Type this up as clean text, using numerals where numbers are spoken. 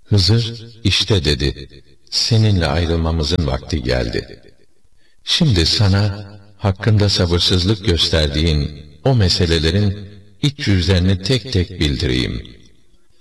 Hızır, işte dedi, seninle ayrılmamızın vakti geldi. Şimdi sana hakkında sabırsızlık gösterdiğin o meselelerin iç yüzlerini tek tek bildireyim.